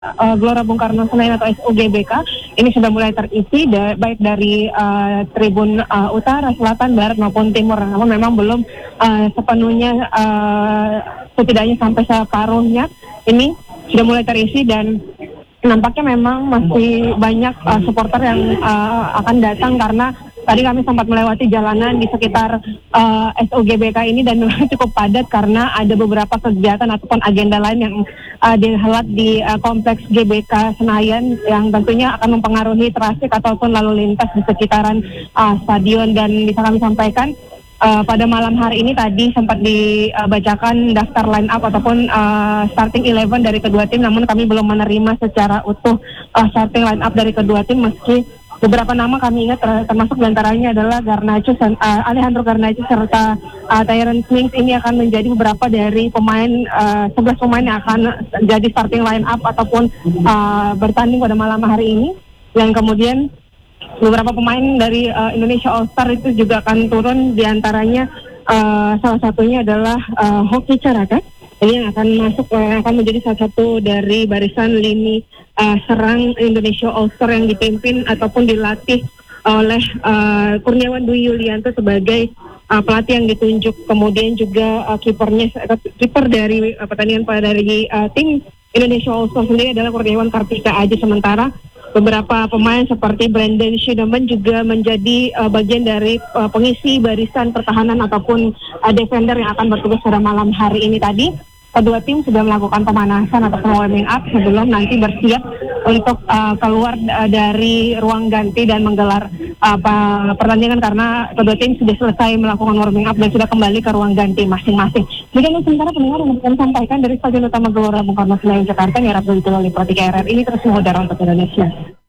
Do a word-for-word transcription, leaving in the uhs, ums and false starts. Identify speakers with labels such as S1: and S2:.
S1: uh, Gelora Bung Karno Senayan atau S U G B K ini sudah mulai terisi da- baik dari uh, tribun uh, utara, selatan, barat maupun timur. Namun memang belum uh, sepenuhnya, uh, setidaknya sampai separuhnya ini sudah mulai terisi, dan nampaknya memang masih banyak uh, supporter yang uh, akan datang, karena tadi kami sempat melewati jalanan di sekitar uh, S U G B K ini dan cukup padat karena ada beberapa kegiatan ataupun agenda lain yang uh, dihelat di uh, kompleks G B K Senayan yang tentunya akan mempengaruhi trafik ataupun lalu lintas di sekitaran uh, stadion. Dan bisa kami sampaikan uh, pada malam hari ini tadi sempat dibacakan daftar line up ataupun uh, starting eleven dari kedua tim, namun kami belum menerima secara utuh uh, starting line up dari kedua tim, meski beberapa nama kami ingat ter- termasuk diantaranya adalah Garnacho, uh, Alejandro Garnacho serta uh, Tyrone Mings. Ini akan menjadi beberapa dari pemain, uh, sebelas pemain yang akan jadi starting line up ataupun uh, bertanding pada malam hari ini. Yang kemudian beberapa pemain dari uh, Indonesia All Star itu juga akan turun, diantaranya uh, salah satunya adalah uh, Hoki Caraka. Ini yang akan masuk, uh, akan menjadi salah satu dari barisan lini uh, serang Indonesia All Star yang dipimpin ataupun dilatih oleh uh, Kurniawan Dwi Yulianto sebagai uh, pelatih yang ditunjuk. Kemudian juga uh, kipernya, uh, kiper dari uh, pertandingan pada dari uh, tim Indonesia All Star sendiri adalah Kurniawan Kartika Aji. Sementara beberapa pemain seperti Brandon Schideman juga menjadi uh, bagian dari uh, pengisi barisan pertahanan ataupun uh, defender yang akan bertugas pada malam hari ini. Tadi kedua tim sudah melakukan pemanasan atau warming up sebelum nanti bersiap untuk uh, keluar uh, dari ruang ganti dan menggelar uh, pertandingan, karena kedua tim sudah selesai melakukan warming up dan sudah kembali ke ruang ganti masing-masing. Demikian sementara pendengar yang kami sampaikan dari Stadion Utama Gelora Bung Karno Senayan Jakarta, Nyarap Dulituloli Pratika R R ini terus mengudara untuk Indonesia.